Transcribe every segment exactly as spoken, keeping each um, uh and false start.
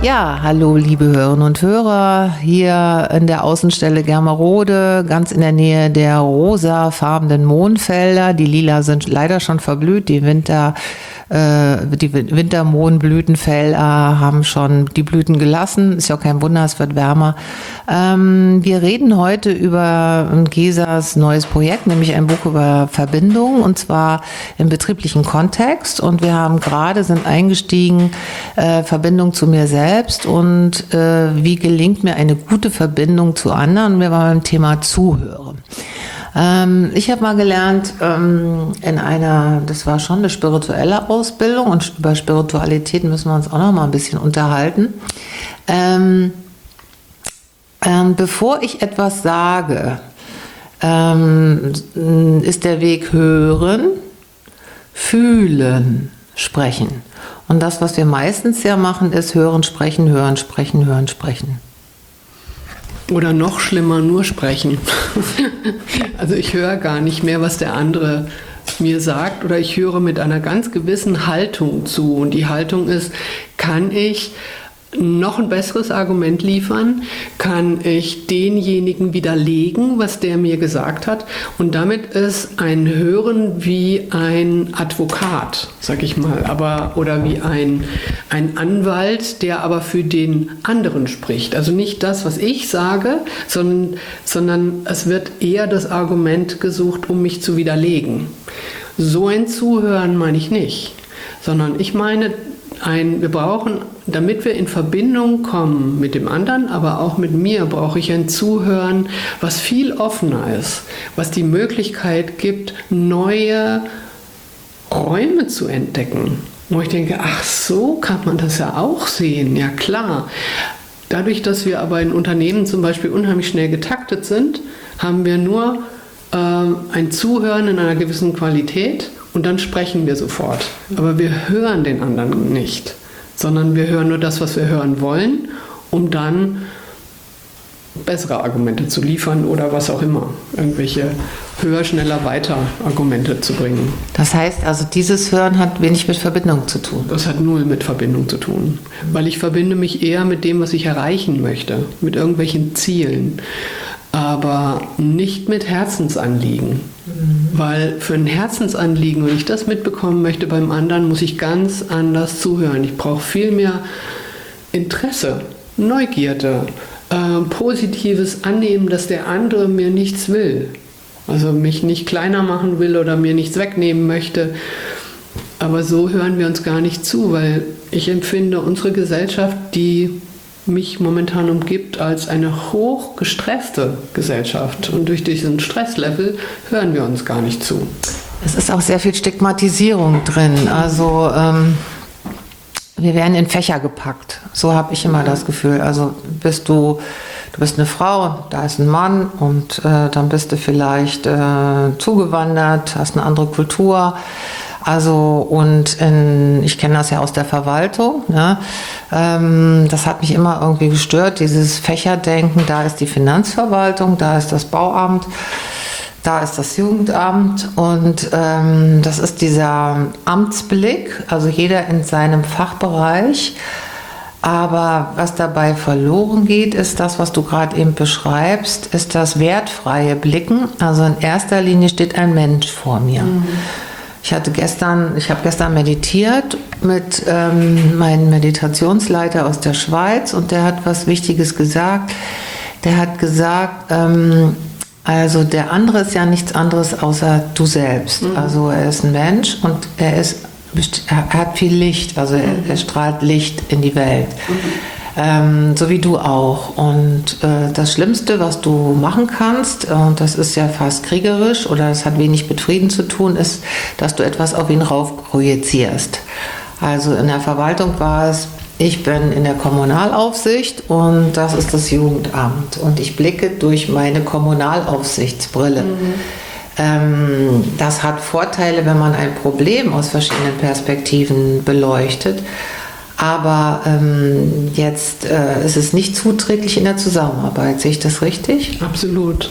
Ja, hallo liebe Hörerinnen und Hörer, hier in der Außenstelle Germerode, ganz in der Nähe der rosafarbenen Mohnfelder. Die lila sind leider schon verblüht, die Winter, äh, die Wintermohnblütenfelder haben schon die Blüten gelassen. Ist ja auch kein Wunder, es wird wärmer. Ähm, wir reden heute über Gesas neues Projekt, nämlich ein Buch über Verbindung, und zwar im betrieblichen Kontext. Und wir haben gerade, sind eingestiegen, äh, Verbindung zu mir selbst. Selbst und äh, wie gelingt mir eine gute Verbindung zu anderen. Wir waren beim Thema Zuhören. Ähm, ich habe mal gelernt ähm, in einer, das war schon eine spirituelle Ausbildung, und über Spiritualität müssen wir uns auch noch mal ein bisschen unterhalten. Ähm, ähm, bevor ich etwas sage, ähm, ist der Weg hören, fühlen, sprechen. Und das, was wir meistens ja machen, ist hören, sprechen, hören, sprechen, hören, sprechen. Oder noch schlimmer, nur sprechen. Also ich höre gar nicht mehr, was der andere mir sagt, oder ich höre mit einer ganz gewissen Haltung zu. Und die Haltung ist, kann ich noch ein besseres Argument liefern? Kann ich denjenigen widerlegen, was der mir gesagt hat? Und damit ist ein Hören wie ein Advokat, sag ich mal, aber oder wie ein, ein Anwalt, der aber für den anderen spricht. Also nicht das, was ich sage, sondern, sondern es wird eher das Argument gesucht, um mich zu widerlegen. So ein Zuhören meine ich nicht, sondern ich meine, Ein, wir brauchen, damit wir in Verbindung kommen mit dem anderen, aber auch mit mir, brauche ich ein Zuhören, was viel offener ist, was die Möglichkeit gibt, neue Räume zu entdecken. Wo ich denke, ach so kann man das ja auch sehen, ja klar. Dadurch, dass wir aber in Unternehmen zum Beispiel unheimlich schnell getaktet sind, haben wir nur äh, ein Zuhören in einer gewissen Qualität. Und dann sprechen wir sofort. Aber wir hören den anderen nicht, sondern wir hören nur das, was wir hören wollen, um dann bessere Argumente zu liefern oder was auch immer. Irgendwelche höher, schneller, weiter Argumente zu bringen. Das heißt also, dieses Hören hat wenig mit Verbindung zu tun. Das hat null mit Verbindung zu tun. Weil ich verbinde mich eher mit dem, was ich erreichen möchte, mit irgendwelchen Zielen. Aber nicht mit Herzensanliegen. Mhm. Weil für ein Herzensanliegen, wenn ich das mitbekommen möchte beim anderen, muss ich ganz anders zuhören. Ich brauche viel mehr Interesse, Neugierde, äh, positives Annehmen, dass der andere mir nichts will. Also mich nicht kleiner machen will oder mir nichts wegnehmen möchte. Aber so hören wir uns gar nicht zu, weil ich empfinde unsere Gesellschaft, die mich momentan umgibt, als eine hoch gestresste Gesellschaft. Und durch diesen Stresslevel hören wir uns gar nicht zu. Es ist auch sehr viel Stigmatisierung drin. Also ähm, wir werden in Fächer gepackt. So habe ich immer das Gefühl. Also bist du, du bist eine Frau, da ist ein Mann, und äh, dann bist du vielleicht äh, zugewandert, hast eine andere Kultur. Also und in, ich kenne das ja aus der Verwaltung, ne? ähm, das hat mich immer irgendwie gestört, dieses Fächerdenken, da ist die Finanzverwaltung, da ist das Bauamt, da ist das Jugendamt, und ähm, das ist dieser Amtsblick, also jeder in seinem Fachbereich. Aber was dabei verloren geht, ist das, was du gerade eben beschreibst, ist das wertfreie Blicken. Also in erster Linie steht ein Mensch vor mir. Mhm. Ich hatte gestern, ich habe gestern meditiert mit ähm, meinem Meditationsleiter aus der Schweiz, und der hat was Wichtiges gesagt. Der hat gesagt, ähm, also der andere ist ja nichts anderes außer du selbst. Mhm. Also er ist ein Mensch und er ist, er hat viel Licht, also er, er strahlt Licht in die Welt. Mhm. Ähm, so wie du auch. Und äh, das Schlimmste, was du machen kannst, äh, das ist ja fast kriegerisch oder das hat wenig mit Frieden zu tun, ist, dass du etwas auf ihn rauf projizierst. Also in der Verwaltung war es, ich bin in der Kommunalaufsicht und das ist das Jugendamt. Und ich blicke durch meine Kommunalaufsichtsbrille. Mhm. Ähm, das hat Vorteile, wenn man ein Problem aus verschiedenen Perspektiven beleuchtet. Aber ähm, jetzt äh, ist es nicht zuträglich in der Zusammenarbeit. Sehe ich das richtig? Absolut.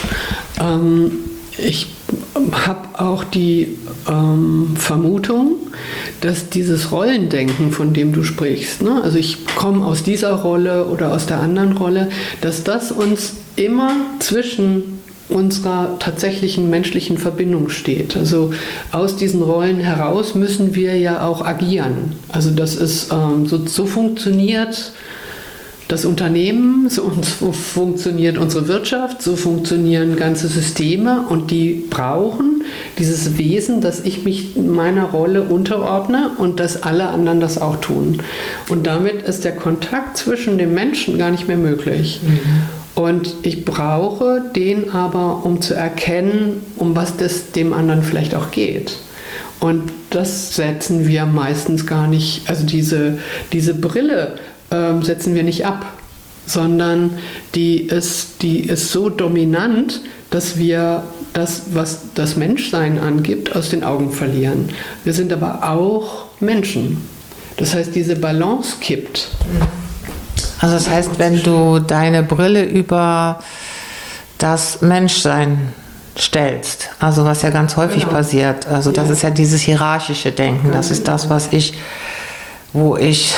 Ähm, ich habe auch die ähm, Vermutung, dass dieses Rollendenken, von dem du sprichst, ne? Also ich komme aus dieser Rolle oder aus der anderen Rolle, dass das uns immer zwischen unserer tatsächlichen menschlichen Verbindung steht. Also aus diesen Rollen heraus müssen wir ja auch agieren. Also das ist ähm, so, so funktioniert das Unternehmen, so, so funktioniert unsere Wirtschaft, so funktionieren ganze Systeme und die brauchen dieses Wesen, dass ich mich meiner Rolle unterordne und dass alle anderen das auch tun. Und damit ist der Kontakt zwischen den Menschen gar nicht mehr möglich. Mhm. Und ich brauche den aber, um zu erkennen, um was das dem anderen vielleicht auch geht. Und das setzen wir meistens gar nicht, also diese, diese Brille ähm, setzen wir nicht ab, sondern die ist, die ist so dominant, dass wir das, was das Menschsein angibt, aus den Augen verlieren. Wir sind aber auch Menschen. Das heißt, diese Balance kippt. Also das heißt, wenn du deine Brille über das Menschsein stellst, also was ja ganz häufig genau. passiert, also das ja. ist ja dieses hierarchische Denken, das ist das, was ich, wo ich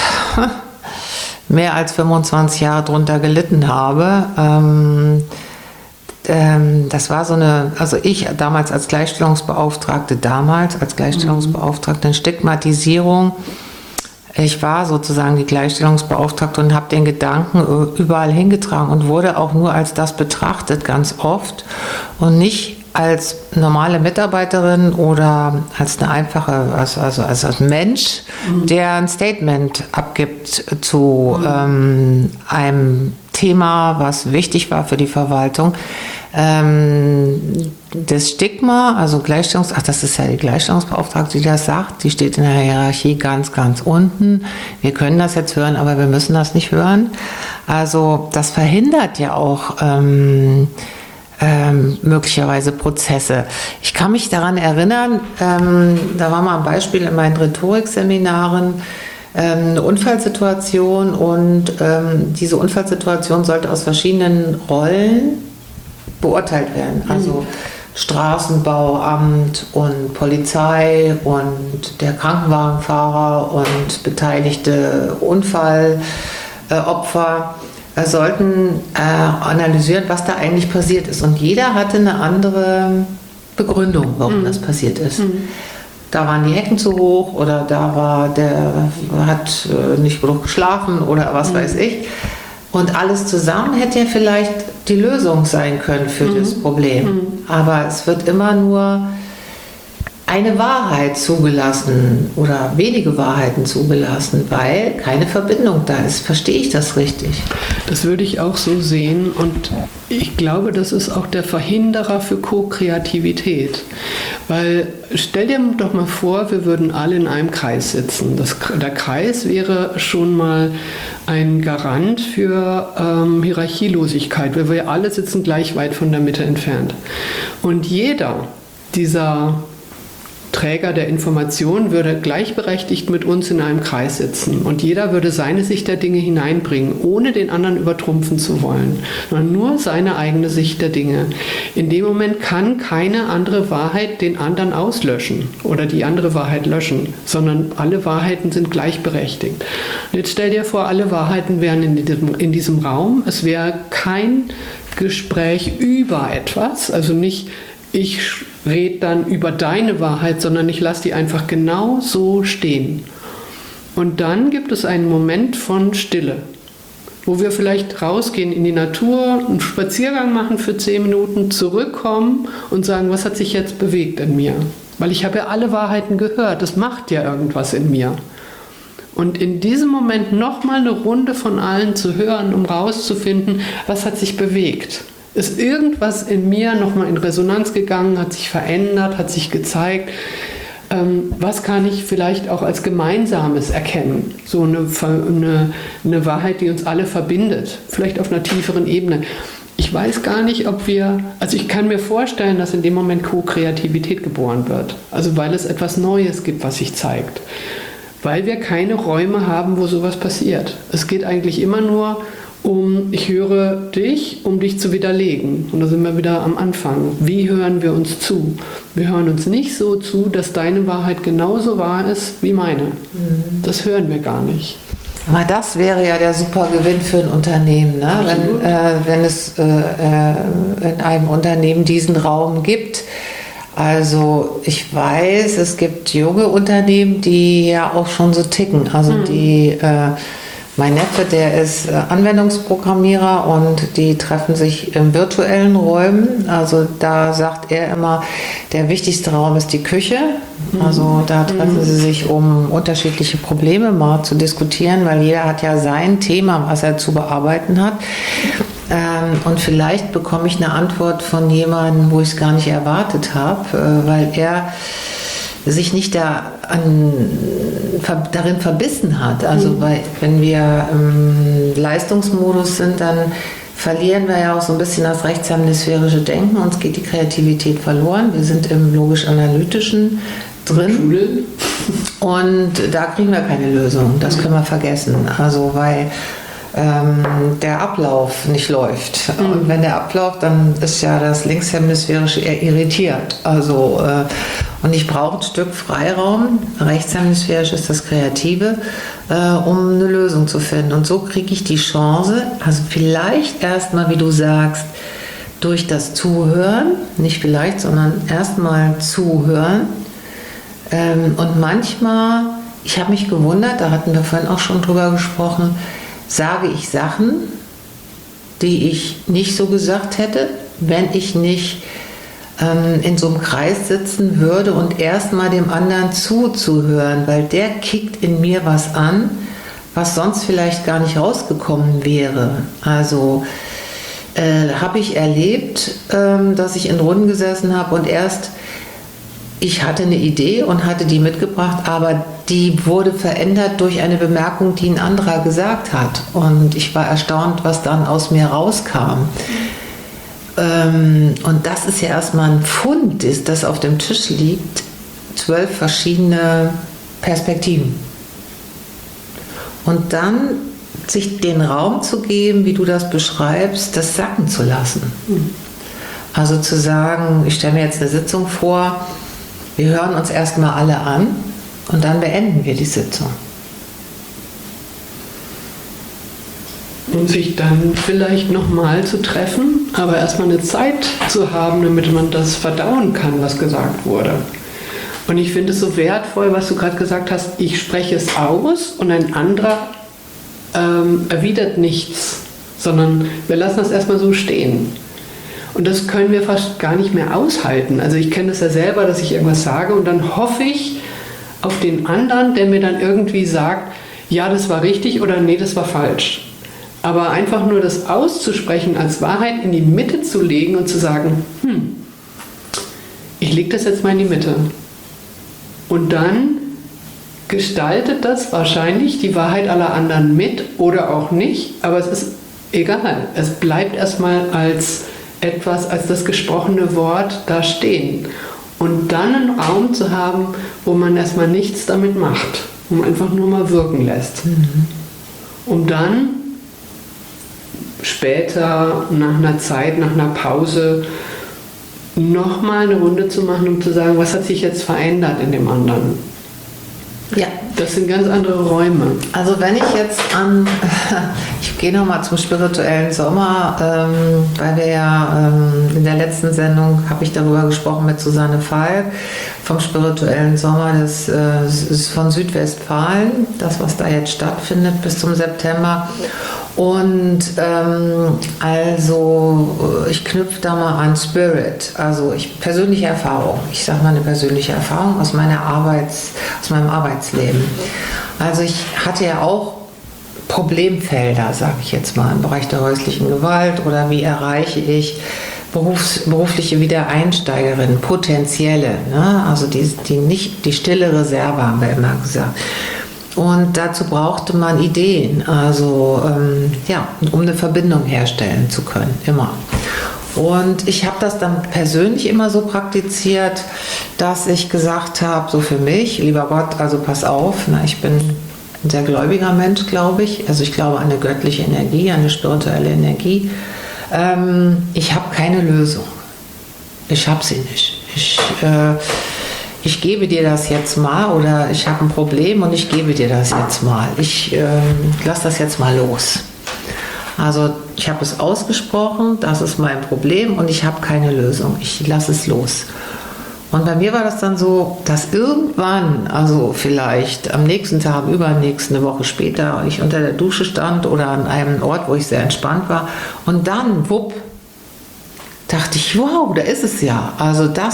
mehr als fünfundzwanzig Jahre drunter gelitten habe. Ähm, ähm, das war so eine, also ich damals als Gleichstellungsbeauftragte, damals als Gleichstellungsbeauftragte, eine Stigmatisierung. Ich war sozusagen die Gleichstellungsbeauftragte und habe den Gedanken überall hingetragen und wurde auch nur als das betrachtet, ganz oft, und nicht als normale Mitarbeiterin oder als eine einfache, also, also als ein Mensch, mhm. der ein Statement abgibt zu mhm. ähm, einem Thema, was wichtig war für die Verwaltung. Ähm, das Stigma, also Gleichstellungs, ach, das ist ja die Gleichstellungsbeauftragte, die das sagt, die steht in der Hierarchie ganz, ganz unten. Wir können das jetzt hören, aber wir müssen das nicht hören. Also das verhindert ja auch ähm, ähm, möglicherweise Prozesse. Ich kann mich daran erinnern, ähm, da war mal ein Beispiel in meinen Rhetorikseminaren, ähm, eine Unfallsituation und ähm, diese Unfallsituation sollte aus verschiedenen Rollen beurteilt werden. Also Straßenbauamt und Polizei und der Krankenwagenfahrer und beteiligte Unfallopfer äh, sollten äh, analysieren, was da eigentlich passiert ist. Und jeder hatte eine andere Begründung, warum mhm. das passiert ist. Mhm. Da waren die Hecken zu hoch oder da war der hat äh, nicht genug geschlafen oder was mhm. weiß ich. Und alles zusammen hätte ja vielleicht die Lösung sein können für mhm. das Problem. Mhm. Aber es wird immer nur eine Wahrheit zugelassen oder wenige Wahrheiten zugelassen, weil keine Verbindung da ist. Verstehe ich das richtig? Das würde ich auch so sehen und ich glaube, das ist auch der Verhinderer für Co-Kreativität. Weil stell dir doch mal vor, wir würden alle in einem Kreis sitzen. Das, der Kreis wäre schon mal ein Garant für ähm, Hierarchielosigkeit, weil wir alle sitzen gleich weit von der Mitte entfernt. Und jeder dieser Träger der Information würde gleichberechtigt mit uns in einem Kreis sitzen und jeder würde seine Sicht der Dinge hineinbringen, ohne den anderen übertrumpfen zu wollen, sondern nur seine eigene Sicht der Dinge. In dem Moment kann keine andere Wahrheit den anderen auslöschen oder die andere Wahrheit löschen, sondern alle Wahrheiten sind gleichberechtigt. Und jetzt stell dir vor, alle Wahrheiten wären in diesem, in diesem Raum, es wäre kein Gespräch über etwas, also nicht ich rede dann über deine Wahrheit, sondern ich lasse die einfach genau so stehen. Und dann gibt es einen Moment von Stille, wo wir vielleicht rausgehen in die Natur, einen Spaziergang machen für zehn Minuten, zurückkommen und sagen, was hat sich jetzt bewegt in mir? Weil ich habe ja alle Wahrheiten gehört, das macht ja irgendwas in mir. Und in diesem Moment nochmal eine Runde von allen zu hören, um rauszufinden, was hat sich bewegt. Ist irgendwas in mir nochmal in Resonanz gegangen, hat sich verändert, hat sich gezeigt? Ähm, was kann ich vielleicht auch als Gemeinsames erkennen? So eine, eine, eine Wahrheit, die uns alle verbindet, vielleicht auf einer tieferen Ebene. Ich weiß gar nicht, ob wir, also ich kann mir vorstellen, dass in dem Moment Co-Kreativität geboren wird. Also weil es etwas Neues gibt, was sich zeigt. Weil wir keine Räume haben, wo sowas passiert. Es geht eigentlich immer nur um, ich höre dich, um dich zu widerlegen. Und da sind wir wieder am Anfang. Wie hören wir uns zu? Wir hören uns nicht so zu, dass deine Wahrheit genauso wahr ist wie meine. Mhm. Das hören wir gar nicht. Aber das wäre ja der super Gewinn für ein Unternehmen, ne? wenn, äh, wenn es äh, in einem Unternehmen diesen Raum gibt. Also ich weiß, es gibt junge Unternehmen, die ja auch schon so ticken. Also mhm. die, äh, mein Neffe, der ist äh, Anwendungsprogrammierer und die treffen sich in virtuellen Räumen. Also da sagt er immer, der wichtigste Raum ist die Küche. Also da treffen mhm. sie sich, um unterschiedliche Probleme mal zu diskutieren, weil jeder hat ja sein Thema, was er zu bearbeiten hat. Ähm, und vielleicht bekomme ich eine Antwort von jemandem, wo ich es gar nicht erwartet habe, äh, weil er sich nicht da an, ver, darin verbissen hat. Also mhm. weil, wenn wir im Leistungsmodus sind, dann verlieren wir ja auch so ein bisschen das rechtshemisphärische Denken, uns geht die Kreativität verloren. Wir sind im logisch-analytischen drin und da kriegen wir keine Lösung. Das können wir vergessen. Also weil ähm, der Ablauf nicht läuft. Mhm. Und wenn der Ablauf, dann ist ja das linkshemisphärische eher irritiert. Also äh, und ich brauche ein Stück Freiraum, rechtshemisphärisch ist das Kreative, äh, um eine Lösung zu finden. Und so kriege ich die Chance, also vielleicht erstmal, wie du sagst, durch das Zuhören, nicht vielleicht, sondern erstmal zuhören. Ähm, und manchmal, ich habe mich gewundert, da hatten wir vorhin auch schon drüber gesprochen, sage ich Sachen, die ich nicht so gesagt hätte, wenn ich nicht in so einem Kreis sitzen würde und erstmal dem anderen zuzuhören, weil der kickt in mir was an, was sonst vielleicht gar nicht rausgekommen wäre. Also äh, habe ich erlebt, ähm, dass ich in Runden gesessen habe und erst ich hatte eine Idee und hatte die mitgebracht, aber die wurde verändert durch eine Bemerkung, die ein anderer gesagt hat. Und ich war erstaunt, was dann aus mir rauskam. Und das ist ja erstmal ein Fund, ist, das auf dem Tisch liegt, zwölf verschiedene Perspektiven. Und dann sich den Raum zu geben, wie du das beschreibst, das sacken zu lassen. Also zu sagen, ich stelle mir jetzt eine Sitzung vor, wir hören uns erstmal alle an und dann beenden wir die Sitzung. Und sich dann vielleicht nochmal zu treffen, aber erstmal eine Zeit zu haben, damit man das verdauen kann, was gesagt wurde. Und ich finde es so wertvoll, was du gerade gesagt hast, ich spreche es aus und ein anderer ähm, erwidert nichts, sondern wir lassen das erstmal so stehen. Und das können wir fast gar nicht mehr aushalten. Also ich kenne das ja selber, dass ich irgendwas sage und dann hoffe ich auf den anderen, der mir dann irgendwie sagt, ja, das war richtig oder nee, das war falsch. Aber einfach nur das auszusprechen, als Wahrheit in die Mitte zu legen und zu sagen, hm, ich lege das jetzt mal in die Mitte. Und dann gestaltet das wahrscheinlich die Wahrheit aller anderen mit oder auch nicht, aber es ist egal. Es bleibt erstmal als etwas, als das gesprochene Wort da stehen. Und dann einen Raum zu haben, wo man erstmal nichts damit macht, wo man einfach nur mal wirken lässt. Mhm. Um dann später, nach einer Zeit, nach einer Pause, nochmal eine Runde zu machen, um zu sagen, was hat sich jetzt verändert in dem anderen. Ja. Das sind ganz andere Räume. Also wenn ich jetzt an, ich gehe nochmal zum spirituellen Sommer, ähm, weil wir ja ähm, in der letzten Sendung, habe ich darüber gesprochen mit Susanne Falk, vom spirituellen Sommer, das äh, ist von Südwestfalen, das was da jetzt stattfindet bis zum September. Und ähm, also ich knüpfe da mal an Spirit, also ich, persönliche Erfahrung, ich sage mal eine persönliche Erfahrung aus, meiner Arbeits, aus meinem Arbeitsleben. Also ich hatte ja auch Problemfelder, sage ich jetzt mal, im Bereich der häuslichen Gewalt oder wie erreiche ich Berufs-, berufliche Wiedereinsteigerinnen, potenzielle, ne? Also die, die, nicht, die stille Reserve haben wir immer gesagt. Und dazu brauchte man Ideen, also ähm, ja, um eine Verbindung herstellen zu können, immer. Und ich habe das dann persönlich immer so praktiziert, dass ich gesagt habe, so für mich, lieber Gott, also pass auf, na, ich bin ein sehr gläubiger Mensch, glaube ich. Also ich glaube an eine göttliche Energie, an eine spirituelle Energie. Ähm, ich habe keine Lösung. Ich habe sie nicht. Ich, äh, ich gebe dir das jetzt mal oder ich habe ein Problem und ich gebe dir das jetzt mal. Ich äh, lasse das jetzt mal los. Also ich habe es ausgesprochen, das ist mein Problem und ich habe keine Lösung. Ich lasse es los. Und bei mir war das dann so, dass irgendwann, also vielleicht am nächsten Tag, übernächsten, eine Woche später, ich unter der Dusche stand oder an einem Ort, wo ich sehr entspannt war. Und dann, wupp, dachte ich, wow, da ist es ja. Also das